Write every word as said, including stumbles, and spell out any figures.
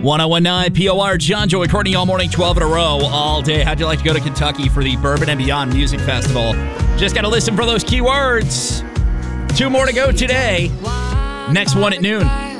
ten nineteen P O R, John, Joey, Courtney, all morning, twelve in a row, all day. How'd you like to go to Kentucky for the Bourbon and Beyond Music Festival? Just got to listen for those keywords. Two more to go today. Next one at noon.